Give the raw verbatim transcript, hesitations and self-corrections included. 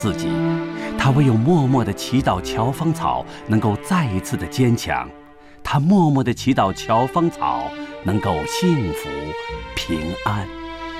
自己，他唯有默默地祈祷乔芳草能够再一次的坚强，他默默地祈祷乔芳草能够幸福平安。